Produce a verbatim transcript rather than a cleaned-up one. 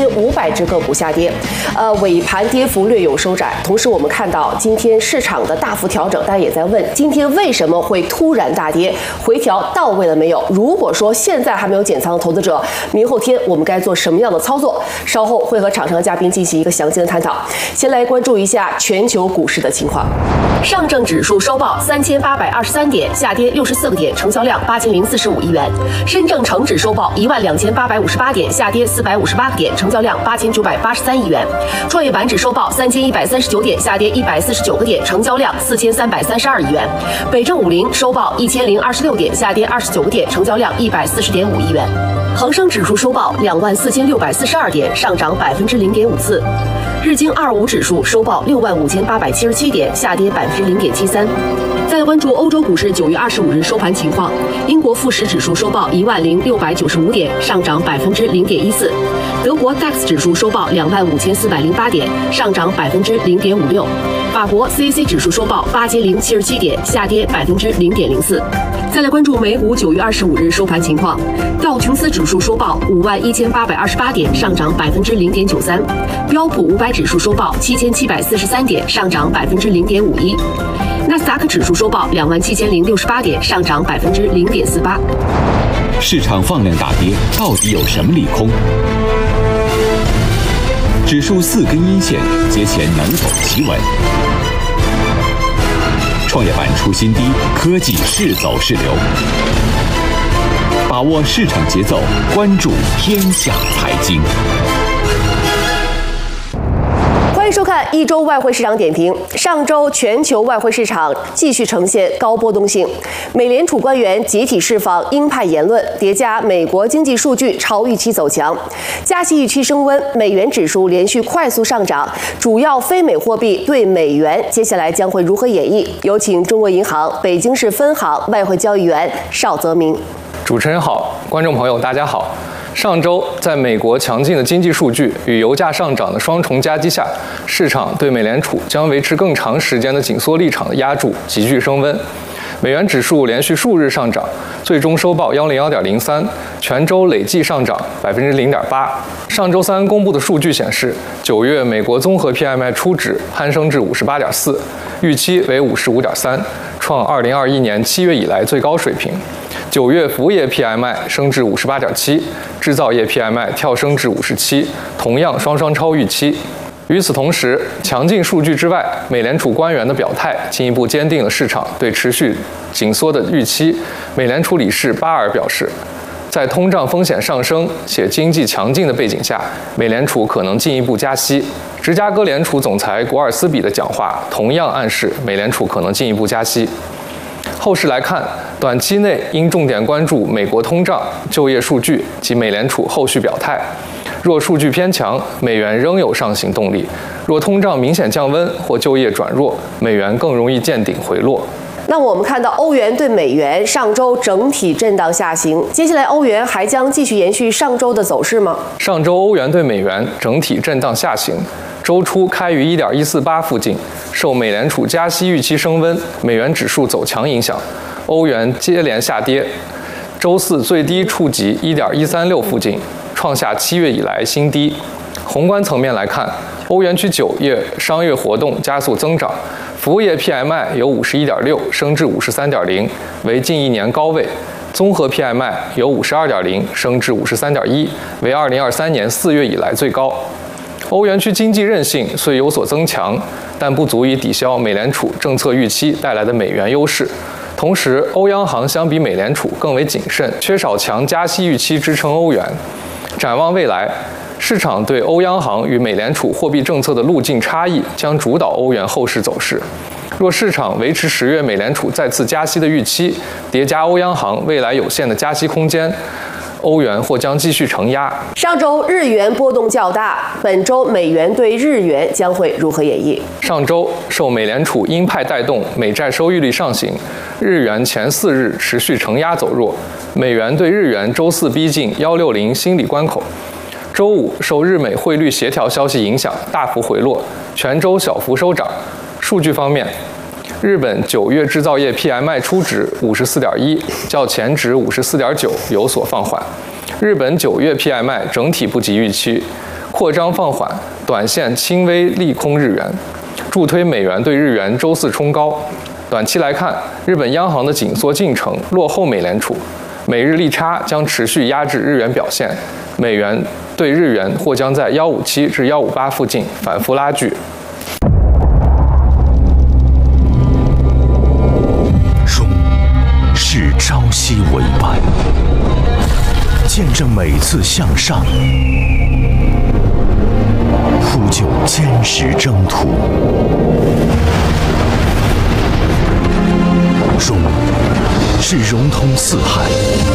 千五百只个股下跌，呃，尾盘跌幅略有收窄。同时，我们看到今天市场的大幅调整，大家也在问，今天为什么会突然大跌？回调到位了没有？如果说现在还没有减仓的投资者，明后天我们该做什么样的操作？稍后会和场上嘉宾进行一个详细的探讨。先来关注一下全球股市的情况。上证指数收报三千八百二十三点，下跌六十四个点，成交量八千零四十五亿元。深证成指收报一万两千八百五十八点，下跌四百五十八个点，成交量八千九百八十三亿元。创业板指收报三千一百三十九点，下跌一百四十九个点，成交量四千三百三十二亿元。北证五零收报一千零二十六点，下跌二十九个点，成交量一百四十点五亿元。恒生指数收报两万四千六百四十二点，上涨百分之零点五四。日经二五指数收报六万五千八百七十七点，下跌百分之零点七三。再关注欧洲股市九月二十五日收盘情况，英国富时指数收报一万零六百九十五点，上涨百分之零点一四。德国 D A X 指数收报两万五千四百零八点，上涨百分之零点五六。法国 C A C 指数收报八千零七十七点，下跌百分之零点零四。再来关注美股九月二十五日收盘情况，道琼斯指数收报五万一千八百二十八点，上涨百分之零点九三。标普五百指数收报七千七百四十三点，上涨百分之零点五一。纳斯达克指数收报两万七千零六十八点，上涨百分之零点四八。 市场放量大跌，到底有什么利空？指数四根阴线，节前能否企稳？创业板出新低，科技是走是留？把握市场节奏，关注天下财经。 欢迎收看一周外汇市场点评。上周全球外汇市场继续呈现高波动性，美联储官员集体释放鹰派言论，叠加美国经济数据超预期走强，加息预期升温，美元指数连续快速上涨。主要非美货币对美元接下来将会如何演绎？有请中国银行北京市分行外汇交易员邵泽明。 主持人好，观众朋友大家好。上周，在美国强劲的经济数据与油价上涨的双重夹击下，市场对美联储将维持更长时间的紧缩立场的压注急剧升温。美元指数连续数日上涨，最终收报幺零幺点零三，全周累计上涨百分之零点八。上周三公布的数据显示，九月美国综合 P M I 初值攀升至五十八点四，预期为五十五点三，创二零二一年七月以来最高水平。九月服务业 P M I 升至五十八点七，制造业 P M I 跳升至五十七，同样双双超预期。与此同时，强劲数据之外，美联储官员的表态进一步坚定了市场对持续紧缩的预期。美联储理事巴尔表示，在通胀风险上升且经济强劲的背景下，美联储可能进一步加息。芝加哥联储总裁古尔斯比的讲话同样暗示美联储可能进一步加息。后市来看，短期内应重点关注美国通胀、就业数据及美联储后续表态。若数据偏强，美元仍有上行动力；若通胀明显降温或就业转弱，美元更容易见顶回落。 那我们看到欧元对美元上周整体震荡下行，接下来欧元还将继续延续上周的走势吗？ 上周欧元对美元整体震荡下行，周初开于 一点一四八 附近，受美联储加息预期升温、美元指数走强影响，欧元接连下跌，周四最低触及 一点一三六 附近，创下七月以来新低。宏观层面来看，欧元区九月商业活动加速增长，服务业 P M I 由 五十一点六 升至 五十三点零，为近一年高位。综合 P M I 由 五十二点零 升至 五十三点一，为二零二三年四月以来最高。欧元区经济韧性虽有所增强，但不足以抵消美联储政策预期带来的美元优势。同时，欧央行相比美联储更为谨慎，缺少强加息预期支撑欧元。展望未来，市场对欧央行与美联储货币政策的路径差异将主导欧元后市走势。若市场维持十月美联储再次加息的预期，叠加欧央行未来有限的加息空间，欧元或将继续承压。 上周日元波动较大，本周美元对日元将会如何演绎？ 上周受美联储鹰派带动，美债收益率上行，日元前四日持续承压走弱，美元对日元周四逼近一六零心理关口。周五受日美汇率协调消息影响，大幅回落，全周小幅收涨。数据方面，日本九月制造业 P M I 初值 五十四点一， 较前值 五十四点九 有所放缓。日本九月 P M I 整体不及预期， 扩张放缓，短线轻微利空日元，助推美元对日元周四冲高。短期来看，日本央行的紧缩进程落后美联储，美日利差将持续压制日元表现，美元对日元或将在幺五七至幺五八附近反复拉锯。 中是朝夕为伴，见证每次向上，铺就坚实征途。中是融通四海，